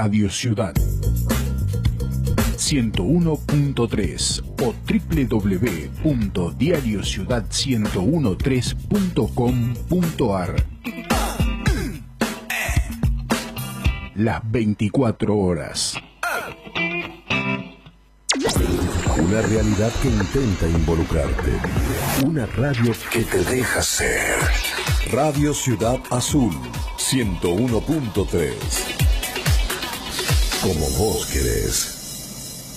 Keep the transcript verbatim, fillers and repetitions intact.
Radio Ciudad ciento uno punto tres o doble u doble u doble u punto diario ciudad ciento trece punto com punto ar. Las veinticuatro horas. Una realidad que intenta involucrarte. Una radio que te deja ser. Radio Ciudad Azul ciento uno punto tres. Como vos querés.